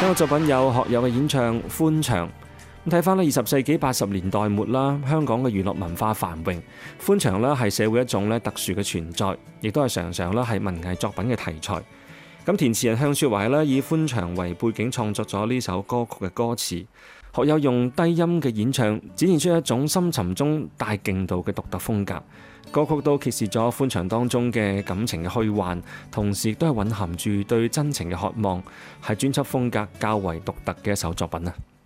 呢個作品有學友嘅演唱《歡場》。咁睇翻咧，20世紀80年代末啦，香港嘅娛樂文化繁榮，歡場咧係社會一種咧特殊嘅存在，亦都係常常咧係文藝作品嘅題材。咁填詞人向雪懷咧以歡場為背景創作咗呢首歌曲嘅歌詞，學友用低音嘅演唱，展現出一種深沉中帶勁度嘅獨特風格。歌曲都揭示咗歡場當中嘅感情嘅虛幻，同時亦都係蘊含住對真情嘅渴望，係專輯風格較為獨特嘅一首作品啊！